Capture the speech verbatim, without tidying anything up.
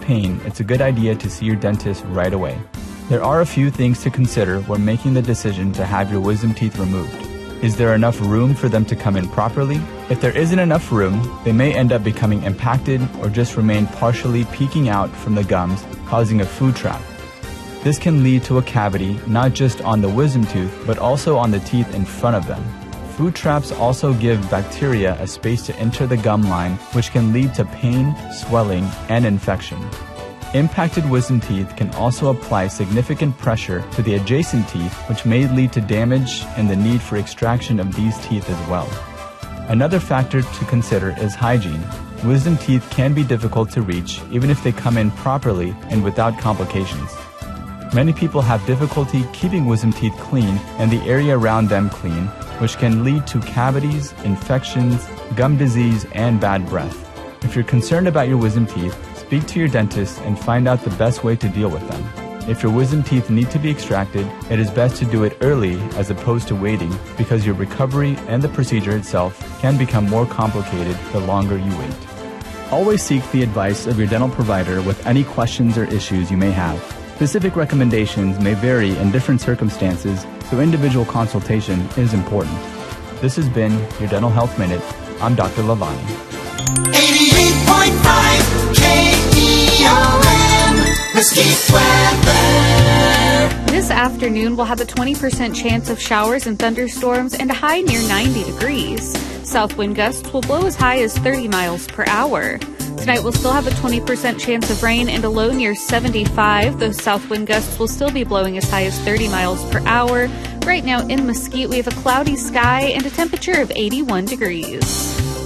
pain, it's a good idea to see your dentist right away. There are a few things to consider when making the decision to have your wisdom teeth removed. Is there enough room for them to come in properly? If there isn't enough room, they may end up becoming impacted or just remain partially peeking out from the gums, causing a food trap. This can lead to a cavity not just on the wisdom tooth, but also on the teeth in front of them. Food traps also give bacteria a space to enter the gum line, which can lead to pain, swelling, and infection. Impacted wisdom teeth can also apply significant pressure to the adjacent teeth, which may lead to damage and the need for extraction of these teeth as well. Another factor to consider is hygiene. Wisdom teeth can be difficult to reach even if they come in properly and without complications. Many people have difficulty keeping wisdom teeth clean and the area around them clean, which can lead to cavities, infections, gum disease, and bad breath. If you're concerned about your wisdom teeth, speak to your dentist and find out the best way to deal with them. If your wisdom teeth need to be extracted, it is best to do it early as opposed to waiting, because your recovery and the procedure itself can become more complicated the longer you wait. Always seek the advice of your dental provider with any questions or issues you may have. Specific recommendations may vary in different circumstances, so individual consultation is important. This has been your Dental Health Minute. I'm Doctor Lavani. eighty-eight point five K E O M Mesquite weather. This afternoon, we'll have a twenty percent chance of showers and thunderstorms and a high near ninety degrees. South wind gusts will blow as high as thirty miles per hour. Tonight, we'll still have a twenty percent chance of rain and a low near seventy-five. Those south wind gusts will still be blowing as high as thirty miles per hour. Right now in Mesquite, we have a cloudy sky and a temperature of eighty-one degrees.